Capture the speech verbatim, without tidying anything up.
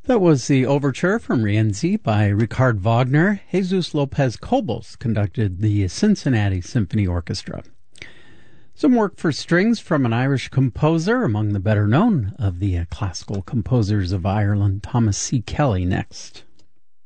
That was the overture from Rienzi by Richard Wagner. Jesus Lopez Cobos conducted the Cincinnati Symphony Orchestra. Some work for strings from an Irish composer, among the better known of the uh, classical composers of Ireland, Thomas C. Kelly, next.